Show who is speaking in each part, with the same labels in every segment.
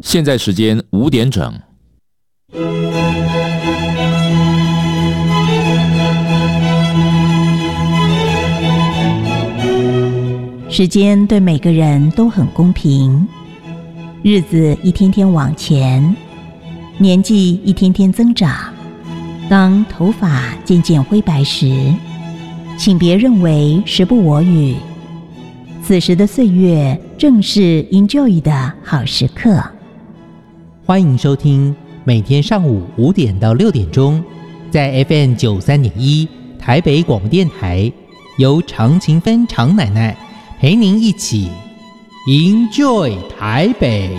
Speaker 1: 现在时间5点整。
Speaker 2: 时间对每个人都很公平，日子一天天往前，年纪一天天增长。当头发渐渐灰白时，请别认为时不我与，此时的岁月正是 enjoy 的好时刻。
Speaker 3: 欢迎收听每天上午5点到6点钟，在 FM 93.1台北广播电台，由常勤芬常奶奶陪您一起 enjoy 台北。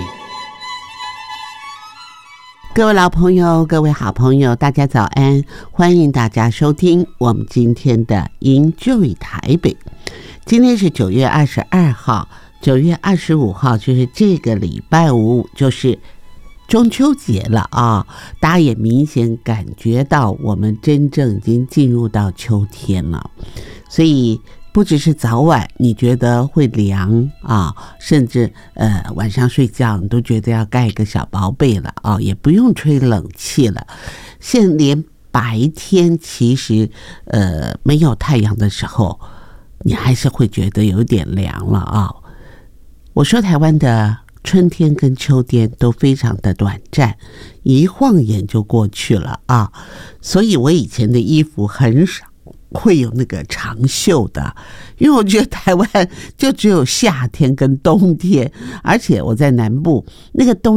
Speaker 4: 各位老朋友，各位好朋友，大家早安，欢迎大家收听我们今天的 enjoy 台北。今天是9月22号，9月25号就是这个礼拜五，就是中秋节了啊！大家也明显感觉到我们真正已经进入到秋天了，所以不只是早晚你觉得会凉啊，甚至晚上睡觉你都觉得要盖一个小薄被了啊，也不用吹冷气了。现在连白天其实没有太阳的时候，你还是会觉得有点凉了啊。我说台湾的春天跟秋天都非常的短暂，一晃眼就过去了啊，所以我以前的衣服很少会有那个长袖的，因为我觉得台湾就只有夏天跟冬天，而且我在南部那个冬